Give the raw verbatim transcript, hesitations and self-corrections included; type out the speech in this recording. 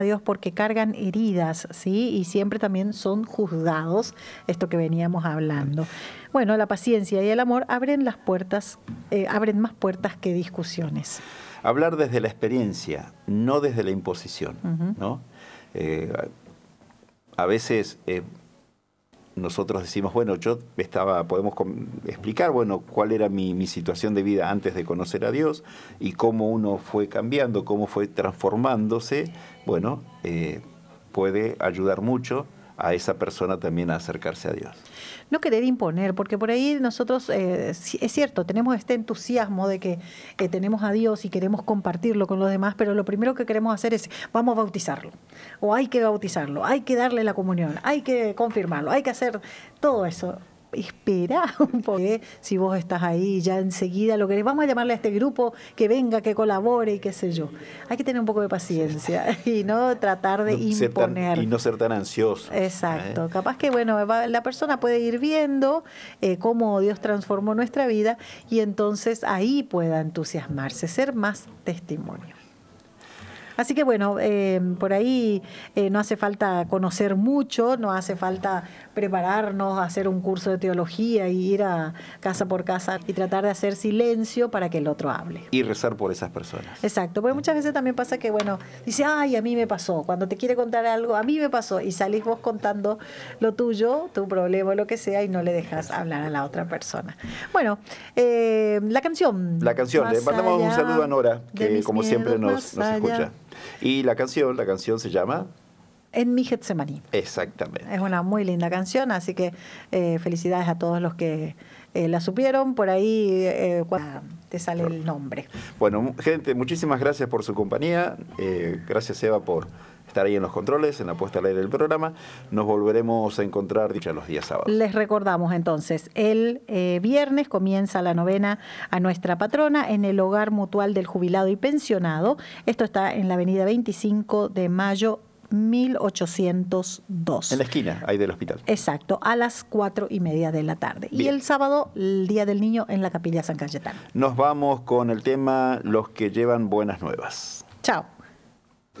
Dios porque cargan heridas, ¿sí? Y siempre también son juzgados, esto que veníamos hablando. Bueno, la paciencia y el amor abren las puertas, eh, abren más puertas que discusiones. Hablar desde la experiencia, no desde la imposición, uh-huh. ¿no? Eh, a veces eh, nosotros decimos, bueno, yo estaba, podemos explicar, bueno, cuál era mi, mi situación de vida antes de conocer a Dios y cómo uno fue cambiando, cómo fue transformándose. Bueno, eh, puede ayudar mucho a esa persona también a acercarse a Dios. No querer imponer, porque por ahí nosotros, eh, es cierto, tenemos este entusiasmo de que eh, tenemos a Dios y queremos compartirlo con los demás, pero lo primero que queremos hacer es, vamos a bautizarlo, o hay que bautizarlo, hay que darle la comunión, hay que confirmarlo, hay que hacer todo eso. Espera un poco, si vos estás ahí ya enseguida lo querés, vamos a llamarle a este grupo que venga, que colabore y qué sé yo. Hay que tener un poco de paciencia y no tratar de no imponer. Tan, y no ser tan ansioso. Exacto. ¿eh? Capaz que, bueno, la persona puede ir viendo eh, cómo Dios transformó nuestra vida y entonces ahí pueda entusiasmarse, ser más testimonio. Así que bueno, eh, por ahí eh, no hace falta conocer mucho, no hace falta prepararnos a hacer un curso de teología y ir a casa por casa y tratar de hacer silencio para que el otro hable. Y rezar por esas personas. Exacto, porque muchas veces también pasa que, bueno, dice, ay, a mí me pasó. Cuando te quiere contar algo, a mí me pasó. Y salís vos contando lo tuyo, tu problema, lo que sea, y no le dejas hablar a la otra persona. Bueno, eh, la canción. La canción, le mandamos un saludo a Nora, que como siempre nos, nos escucha. Y la canción, la canción se llama... En mi Getsemaní. Exactamente. Es una muy linda canción, así que eh, felicidades a todos los que eh, la supieron. Por ahí eh, te sale el nombre. Bueno, gente, muchísimas gracias por su compañía. Eh, gracias, Eva, por estar ahí en los controles, en la puesta al aire del programa. Nos volveremos a encontrar dicha los días sábados. Les recordamos entonces, el eh, viernes comienza la novena a nuestra patrona en el Hogar Mutual del Jubilado y Pensionado. Esto está en la avenida veinticinco de mayo, mil ochocientos dos. En la esquina, ahí del hospital. Exacto, a las cuatro y media de la tarde. Bien. Y el sábado, el Día del Niño, en la Capilla San Cayetano. Nos vamos con el tema Los que llevan buenas nuevas. Chao.